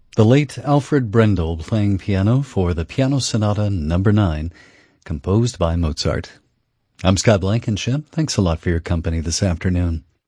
The late Alfred Brendel playing piano for the Piano Sonata No. 9, composed by Mozart. I'm Scott Blankenship. Thanks a lot for your company this afternoon.